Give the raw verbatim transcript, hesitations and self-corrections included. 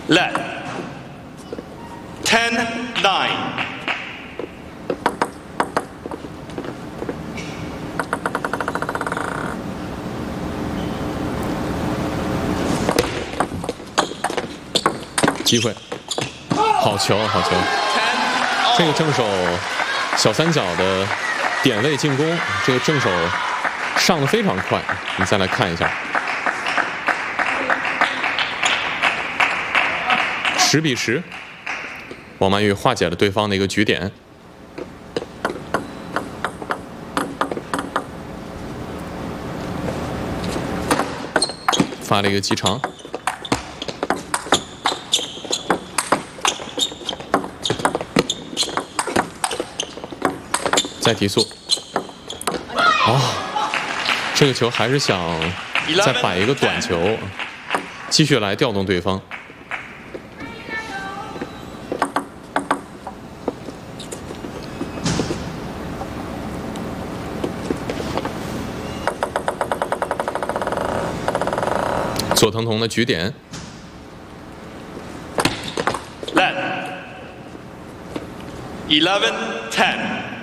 Let. ten nine. 机会，好球，好球！这个正手小三角的点位进攻，这个正手上得非常快。你再来看一下，十比十，王曼玉化解了对方的一个局点。发了一个击长。 再提速，哦，这个球还是想再摆一个短球，继续来调动对方。左藤桐的局点 Let. eleven ten.